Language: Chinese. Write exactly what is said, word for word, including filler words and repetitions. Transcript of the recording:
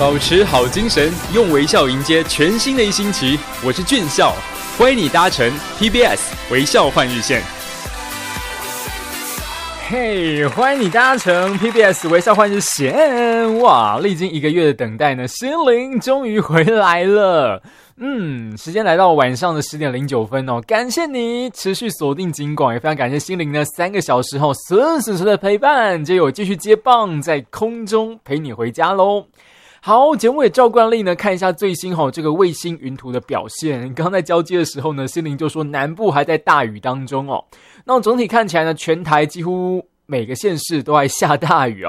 保持好精神，用微笑迎接全新的一星期。我是俊孝，欢迎你搭乘 P B S 微笑换日线。嘿、hey, 欢迎你搭乘 P B S 微笑换日线。哇，历经一个月的等待呢，心灵终于回来了。嗯，时间来到晚上的十点零九分哦，感谢你持续锁定警广，也非常感谢心灵呢三个小时后死死死的陪伴，就有继续接棒在空中陪你回家咯。好，节目也照惯例呢，看一下最新齁这个卫星云图的表现。刚在交接的时候呢，心灵就说南部还在大雨当中哦。那总体看起来呢，全台几乎每个县市都还下大雨哦。